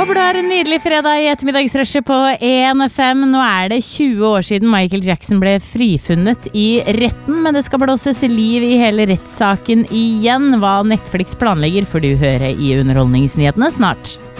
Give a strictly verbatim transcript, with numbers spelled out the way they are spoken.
Håper du har en nydelig fredag i ettermiddagsrushet på en F M. Nå er det tjue år siden Michael Jackson ble frifunnet i retten, men det skal blåses liv i hele rettssaken igjen. Hva Netflix planlegger får du høre i Underholdningsnyhetene snart.